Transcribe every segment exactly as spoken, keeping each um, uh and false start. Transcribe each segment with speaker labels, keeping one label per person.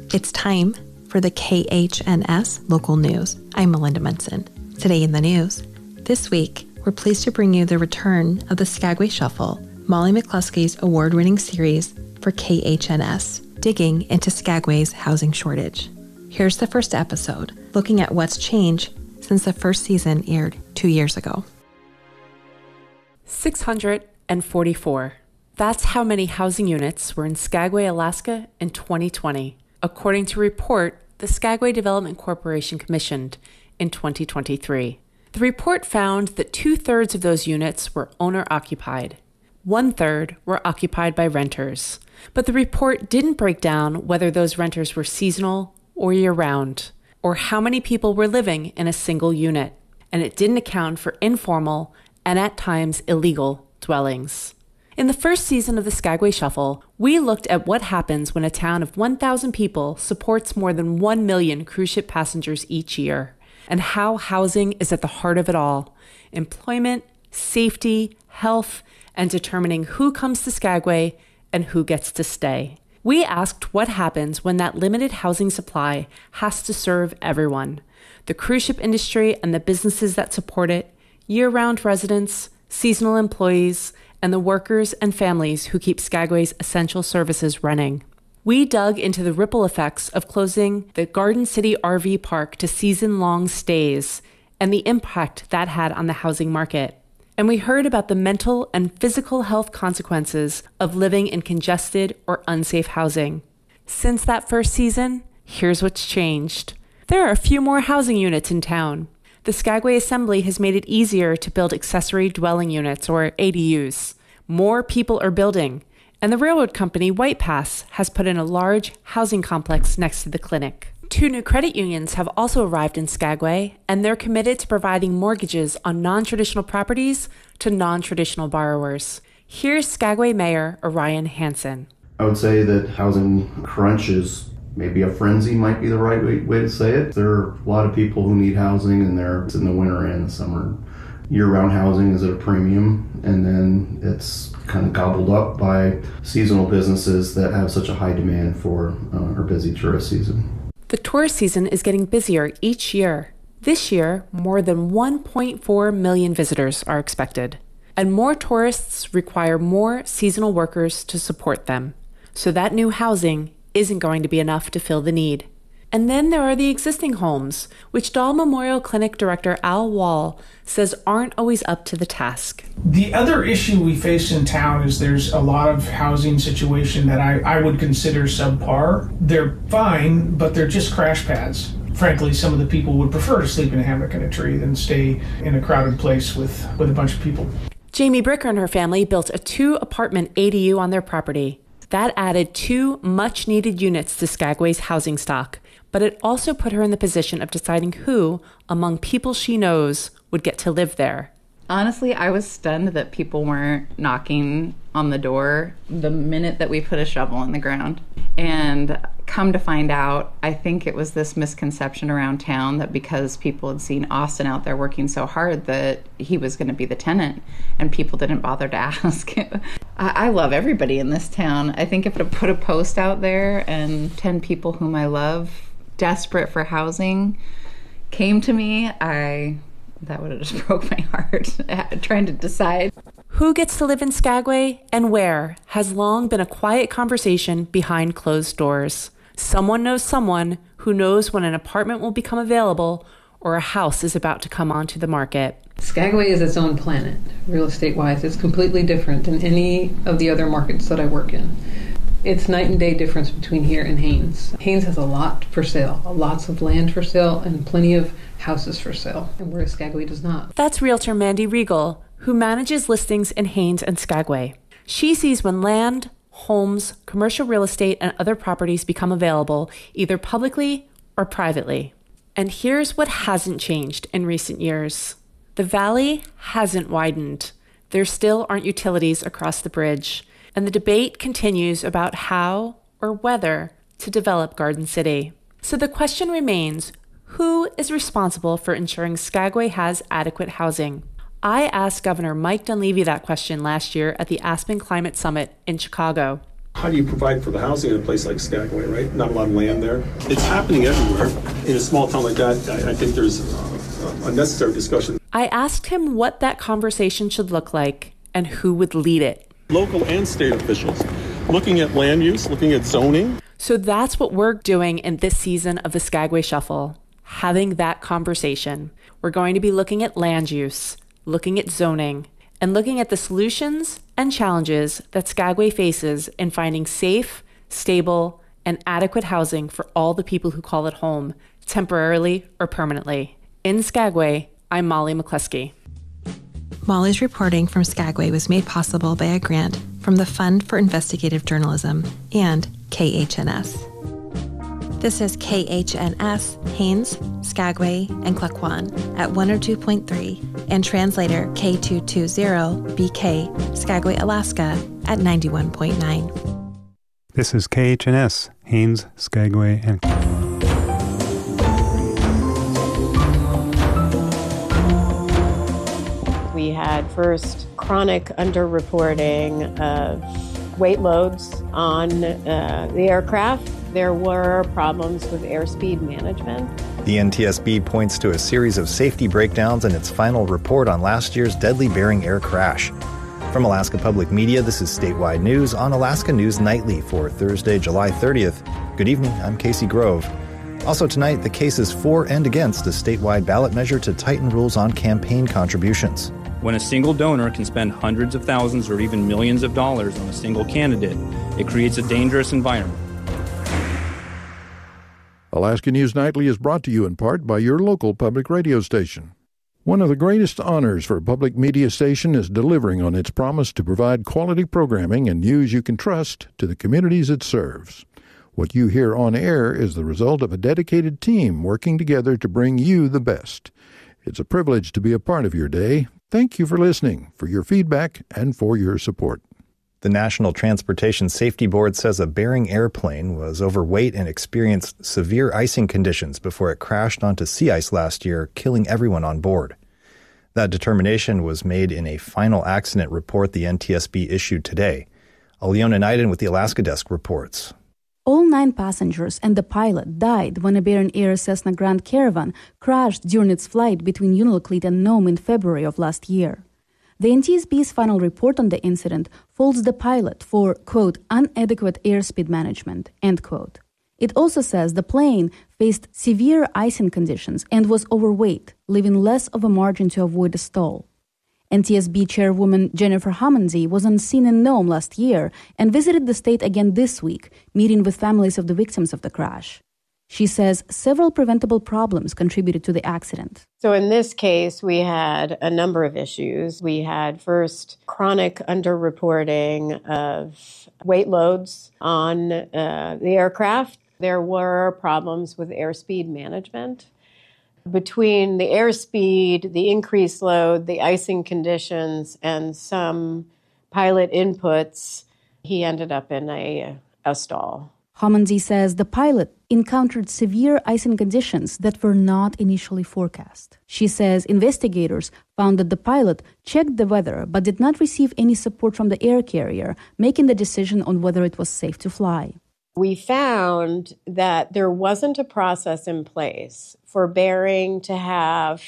Speaker 1: It's time for the K H N S local news. I'm Melinda Munson. Today in the news, this week, we're pleased to bring you the return of the Skagway Shuffle, Molly McCluskey's award-winning series for K H N S, digging into Skagway's housing shortage. Here's the first episode, looking at what's changed since the first season aired two years ago.
Speaker 2: six hundred forty-four. That's how many housing units were in Skagway, Alaska in twenty twenty, according to a report the Skagway Development Corporation commissioned in twenty twenty-three. The report found that two-thirds of those units were owner-occupied. One-third were occupied by renters. But the report didn't break down whether those renters were seasonal or year-round, or how many people were living in a single unit. And it didn't account for informal and at times illegal dwellings. In the first season of the Skagway Shuffle, we looked at what happens when a town of one thousand people supports more than one million cruise ship passengers each year, and how housing is at the heart of it all: employment, safety, health, and determining who comes to Skagway and who gets to stay. We asked what happens when that limited housing supply has to serve everyone: the cruise ship industry and the businesses that support it, year-round residents, seasonal employees, and the workers and families who keep Skagway's essential services running. We dug into the ripple effects of closing the Garden City R V Park to season-long stays and the impact that had on the housing market. And we heard about the mental and physical health consequences of living in congested or unsafe housing. Since that first season, here's what's changed. There are a few more housing units in town. The Skagway Assembly has made it easier to build accessory dwelling units, or A D Us. More people are building, and the railroad company White Pass has put in a large housing complex next to the clinic. Two new credit unions have also arrived in Skagway, and they're committed to providing mortgages on non-traditional properties to non-traditional borrowers. Here's Skagway Mayor Orion Hansen.
Speaker 3: I would say that housing crunch is maybe a frenzy might be the right way, way to say it. There are a lot of people who need housing, and they're in the winter and the summer. Year-round housing is at a premium, and then it's kind of gobbled up by seasonal businesses that have such a high demand for uh, our busy tourist season.
Speaker 2: The tourist season is getting busier each year. This year, more than one point four million visitors are expected, and more tourists require more seasonal workers to support them. So that new housing isn't going to be enough to fill the need. And then there are the existing homes, which Dahl Memorial Clinic Director Al Wall says aren't always up to the task.
Speaker 4: The other issue we face in town is there's a lot of housing situation that I, I would consider subpar. They're fine, but they're just crash pads. Frankly, some of the people would prefer to sleep in a hammock in a tree than stay in a crowded place with, with a bunch of people.
Speaker 2: Jamie Bricker and her family built a two-apartment A D U on their property. That added two much-needed units to Skagway's housing stock, but it also put her in the position of deciding who, among people she knows, would get to live there.
Speaker 5: Honestly, I was stunned that people weren't knocking on the door the minute that we put a shovel in the ground. And come to find out, I think it was this misconception around town that because people had seen Austin out there working so hard that he was going to be the tenant, and people didn't bother to ask. I, I love everybody in this town. I think if I put a post out there and ten people whom I love, desperate for housing, came to me, I that would have just broke my heart trying to decide.
Speaker 2: Who gets to live in Skagway and where has long been a quiet conversation behind closed doors. Someone knows someone who knows when an apartment will become available or a house is about to come onto the market.
Speaker 6: Skagway is its own planet, real estate-wise. It's completely different than any of the other markets that I work in. It's night and day difference between here and Haines. Haines has a lot for sale, lots of land for sale, and plenty of houses for sale, and whereas Skagway does not.
Speaker 2: That's realtor Mandy Regal, who manages listings in Haines and Skagway. She sees when land, homes, commercial real estate, and other properties become available, either publicly or privately. And here's what hasn't changed in recent years. The valley hasn't widened. There still aren't utilities across the bridge. And the debate continues about how or whether to develop Garden City. So the question remains, who is responsible for ensuring Skagway has adequate housing? I asked Governor Mike Dunleavy that question last year at the Aspen Climate Summit in Chicago.
Speaker 7: How do you provide for the housing in a place like Skagway, right? Not a lot of land there. It's happening everywhere. In a small town like that, I, I think there's a, a necessary discussion.
Speaker 2: I asked him what that conversation should look like and who would lead it.
Speaker 7: Local and state officials looking at land use, looking at zoning.
Speaker 2: So that's what we're doing in this season of the Skagway Shuffle, having that conversation. We're going to be looking at land use, looking at zoning, and looking at the solutions and challenges that Skagway faces in finding safe, stable, and adequate housing for all the people who call it home, temporarily or permanently. In Skagway, I'm Molly McCluskey.
Speaker 1: Molly's reporting from Skagway was made possible by a grant from the Fund for Investigative Journalism and K H N S. This is K H N S, Haines, Skagway, and Klukwan at one oh two point three, and translator K two twenty B K, Skagway, Alaska at ninety-one point nine.
Speaker 8: This is K H N S, Haines, Skagway, and
Speaker 9: We had first chronic underreporting of weight loads on uh, the aircraft. There were problems with airspeed management.
Speaker 10: The N T S B points to a series of safety breakdowns in its final report on last year's deadly Bering Air crash. From Alaska Public Media, this is Statewide News on Alaska News Nightly for Thursday, July thirtieth. Good evening, I'm Casey Grove. Also tonight, the cases for and against a statewide ballot measure to tighten rules on campaign contributions.
Speaker 11: When a single donor can spend hundreds of thousands or even millions of dollars on a single candidate, it creates a dangerous environment.
Speaker 12: Alaska News Nightly is brought to you in part by your local public radio station. One of the greatest honors for a public media station is delivering on its promise to provide quality programming and news you can trust to the communities it serves. What you hear on air is the result of a dedicated team working together to bring you the best. It's a privilege to be a part of your day. Thank you for listening, for your feedback, and for your support.
Speaker 10: The National Transportation Safety Board says a Bering airplane was overweight and experienced severe icing conditions before it crashed onto sea ice last year, killing everyone on board. That determination was made in a final accident report the N T S B issued today. Aliona Naiden with the Alaska Desk reports.
Speaker 13: All nine passengers and the pilot died when a Bering Air Cessna Grand Caravan crashed during its flight between Unalakleet and Nome in February of last year. The N T S B's final report on the incident faults the pilot for, quote, inadequate airspeed management, end quote. It also says the plane faced severe icing conditions and was overweight, leaving less of a margin to avoid a stall. N T S B chairwoman Jennifer Homanzi was on scene in Nome last year and visited the state again this week, meeting with families of the victims of the crash. She says several preventable problems contributed to the accident.
Speaker 9: So in this case, we had a number of issues. We had first chronic underreporting of weight loads on uh, the aircraft. There were problems with airspeed management. Between the airspeed, the increased load, the icing conditions, and some pilot inputs, he ended up in a, a stall.
Speaker 13: Homanzi says the pilot encountered severe icing conditions that were not initially forecast. She says investigators found that the pilot checked the weather but did not receive any support from the air carrier, making the decision on whether it was safe to fly.
Speaker 9: We found that there wasn't a process in place for Bering to have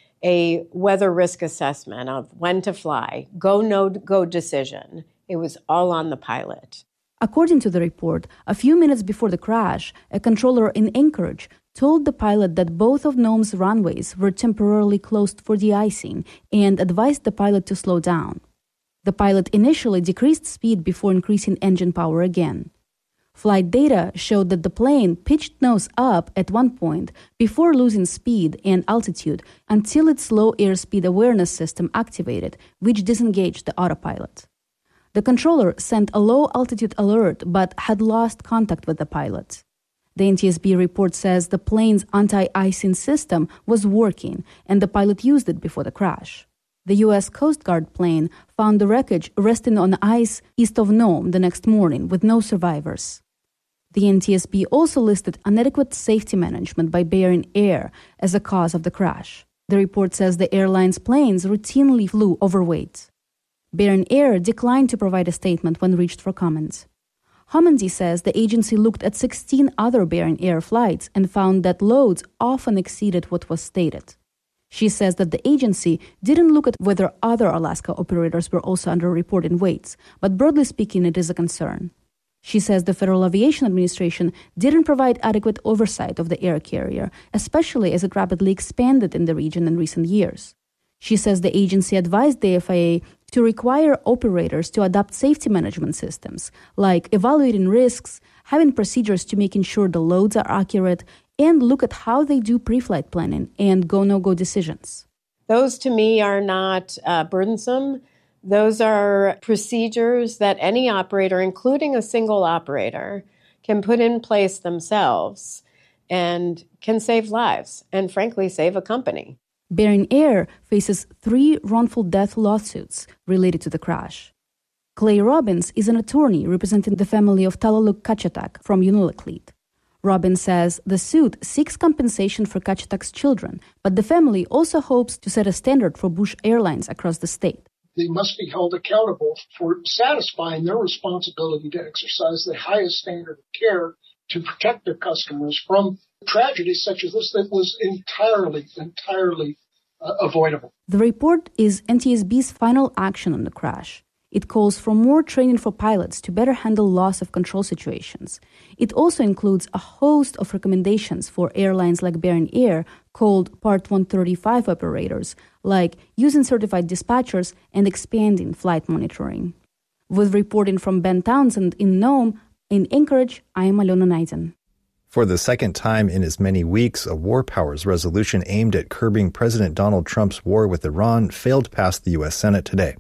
Speaker 9: a weather risk assessment of when to fly, go, no go decision. It was all on the pilot.
Speaker 13: According to the report, a few minutes before the crash, a controller in Anchorage told the pilot that both of Nome's runways were temporarily closed for de-icing and advised the pilot to slow down. The pilot initially decreased speed before increasing engine power again. Flight data showed that the plane pitched nose up at one point before losing speed and altitude until its low airspeed awareness system activated, which disengaged the autopilot. The controller sent a low-altitude alert but had lost contact with the pilot. The N T S B report says the plane's anti-icing system was working and the pilot used it before the crash. The U S Coast Guard plane found the wreckage resting on ice east of Nome the next morning with no survivors. The N T S B also listed inadequate safety management by Bering Air as a cause of the crash. The report says the airline's planes routinely flew overweight. Bering Air declined to provide a statement when reached for comment. Homendy says the agency looked at sixteen other Bering Air flights and found that loads often exceeded what was stated. She says that the agency didn't look at whether other Alaska operators were also underreporting weights, but broadly speaking, it is a concern. She says the Federal Aviation Administration didn't provide adequate oversight of the air carrier, especially as it rapidly expanded in the region in recent years. She says the agency advised the F A A to require operators to adopt safety management systems, like evaluating risks, having procedures to making sure the loads are accurate, and look at how they do pre-flight planning and go-no-go decisions.
Speaker 9: Those, to me, are not uh, burdensome. Those are procedures that any operator, including a single operator, can put in place themselves and can save lives and, frankly, save a company.
Speaker 13: Bering Air faces three wrongful death lawsuits related to the crash. Clay Robbins is an attorney representing the family of Talaluk Kachatak from Unalakleet. Robbins says the suit seeks compensation for Kachatak's children, but the family also hopes to set a standard for Bush Airlines across the state.
Speaker 14: They must be held accountable for satisfying their responsibility to exercise the highest standard of care to protect their customers from tragedies such as this that was entirely, entirely uh, avoidable.
Speaker 13: The report is N T S B's final action on the crash. It calls for more training for pilots to better handle loss of control situations. It also includes a host of recommendations for airlines like Bering Air, called Part one thirty-five operators, like using certified dispatchers and expanding flight monitoring. With reporting from Ben Townsend in Nome, in Anchorage, I am Alona Naiden.
Speaker 10: For the second time in as many weeks, a war powers resolution aimed at curbing President Donald Trump's war with Iran failed past the U S Senate today.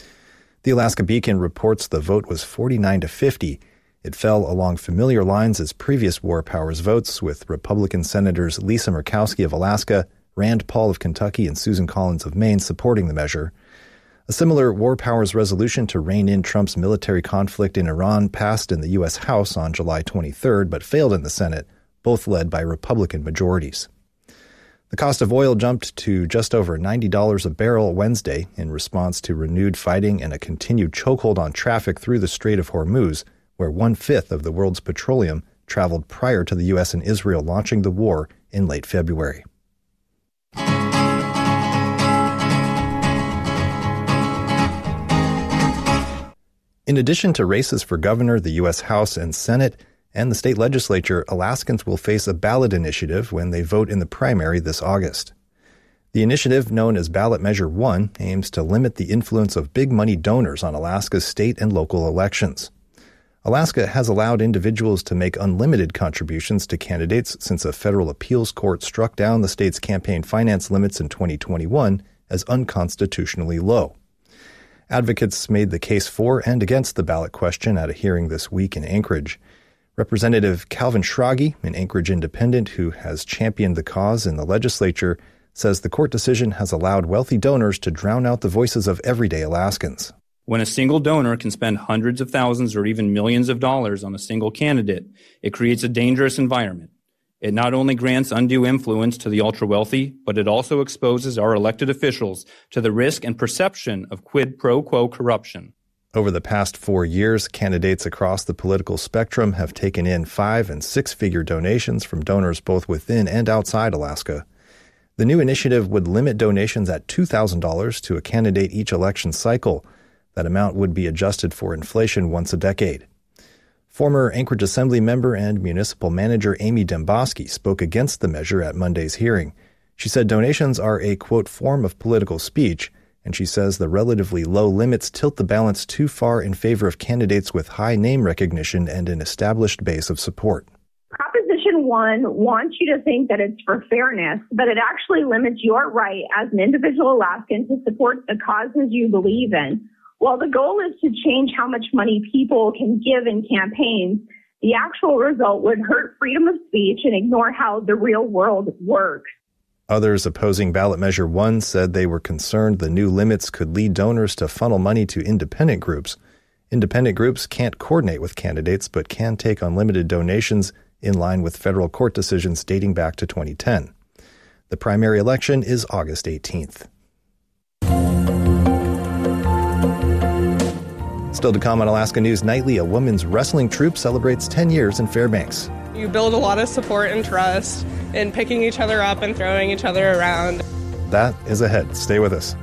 Speaker 10: The Alaska Beacon reports the vote was forty-nine to fifty. It fell along familiar lines as previous war powers votes, with Republican Senators Lisa Murkowski of Alaska, Rand Paul of Kentucky, and Susan Collins of Maine supporting the measure. A similar war powers resolution to rein in Trump's military conflict in Iran passed in the U S House on July twenty-third, but failed in the Senate, both led by Republican majorities. The cost of oil jumped to just over ninety dollars a barrel Wednesday in response to renewed fighting and a continued chokehold on traffic through the Strait of Hormuz, where one-fifth of the world's petroleum traveled prior to the U S and Israel launching the war in late February. In addition to races for governor, the U S House and Senate, and the state legislature, Alaskans will face a ballot initiative when they vote in the primary this August. The initiative, known as Ballot Measure one, aims to limit the influence of big money donors on Alaska's state and local elections. Alaska has allowed individuals to make unlimited contributions to candidates since a federal appeals court struck down the state's campaign finance limits in twenty twenty-one as unconstitutionally low. Advocates made the case for and against the ballot question at a hearing this week in Anchorage. Representative Calvin Schrage, an Anchorage independent who has championed the cause in the legislature, says the court decision has allowed wealthy donors to drown out the voices of everyday Alaskans.
Speaker 11: When a single donor can spend hundreds of thousands or even millions of dollars on a single candidate, it creates a dangerous environment. It not only grants undue influence to the ultra-wealthy, but it also exposes our elected officials to the risk and perception of quid pro quo corruption.
Speaker 10: Over the past four years, candidates across the political spectrum have taken in five- and six-figure donations from donors both within and outside Alaska. The new initiative would limit donations at two thousand dollars to a candidate each election cycle. That amount would be adjusted for inflation once a decade. Former Anchorage Assembly member and municipal manager Amy Demboski spoke against the measure at Monday's hearing. She said donations are a, quote, form of political speech, and she says the relatively low limits tilt the balance too far in favor of candidates with high name recognition and an established base of support.
Speaker 15: Proposition one wants you to think that it's for fairness, but it actually limits your right as an individual Alaskan to support the causes you believe in. While the goal is to change how much money people can give in campaigns, the actual result would hurt freedom of speech and ignore how the real world works.
Speaker 10: Others opposing Ballot Measure one said they were concerned the new limits could lead donors to funnel money to independent groups. Independent groups can't coordinate with candidates but can take unlimited donations in line with federal court decisions dating back to twenty ten. The primary election is August eighteenth. Still to come on Alaska News Nightly, a women's wrestling troupe celebrates ten years in Fairbanks.
Speaker 16: You build a lot of support and trust in picking each other up and throwing each other around.
Speaker 10: That is ahead. Stay with us.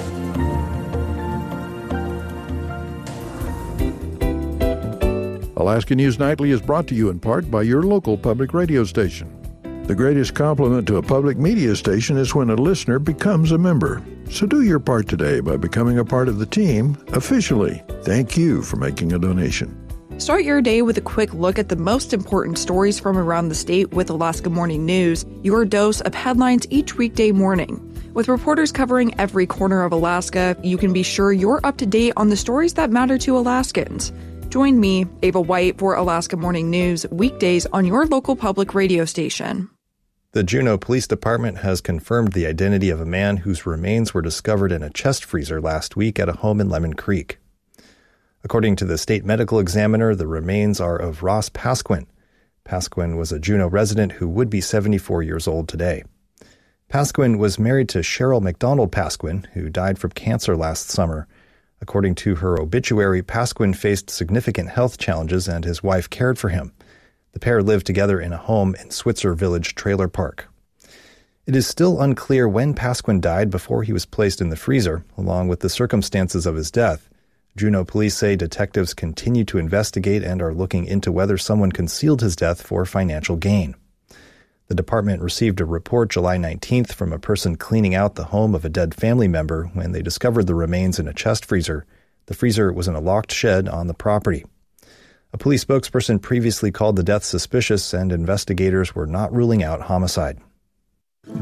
Speaker 12: Alaska News Nightly is brought to you in part by your local public radio station. The greatest compliment to a public media station is when a listener becomes a member. So do your part today by becoming a part of the team officially. Thank you for making a donation.
Speaker 17: Start your day with a quick look at the most important stories from around the state with Alaska Morning News, your dose of headlines each weekday morning. With reporters covering every corner of Alaska, you can be sure you're up to date on the stories that matter to Alaskans. Join me, Ava White, for Alaska Morning News weekdays on your local public radio station.
Speaker 10: The Juneau Police Department has confirmed the identity of a man whose remains were discovered in a chest freezer last week at a home in Lemon Creek. According to the state medical examiner, the remains are of Ross Pasquin. Pasquin was a Juneau resident who would be seventy-four years old today. Pasquin was married to Cheryl McDonald Pasquin, who died from cancer last summer. According to her obituary, Pasquin faced significant health challenges and his wife cared for him. The pair lived together in a home in Switzer Village Trailer Park. It is still unclear when Pasquin died before he was placed in the freezer, along with the circumstances of his death. Juneau police say detectives continue to investigate and are looking into whether someone concealed his death for financial gain. The department received a report July nineteenth from a person cleaning out the home of a dead family member when they discovered the remains in a chest freezer. The freezer was in a locked shed on the property. A police spokesperson previously called the death suspicious, and investigators were not ruling out homicide.